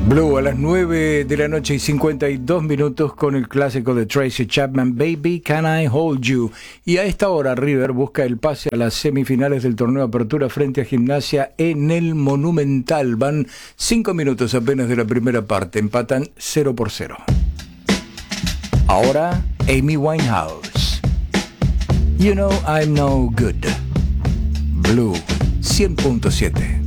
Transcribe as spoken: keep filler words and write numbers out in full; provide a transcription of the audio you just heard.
Blue a las nueve de la noche y cincuenta y dos minutos con el clásico de Tracy Chapman, Baby Can I Hold You. Y a esta hora River busca el pase a las semifinales del torneo Apertura frente a Gimnasia en el Monumental. Van cinco minutos apenas de la primera parte, empatan cero por cero. Ahora Amy Winehouse, You Know I'm No Good. Blue cien punto siete.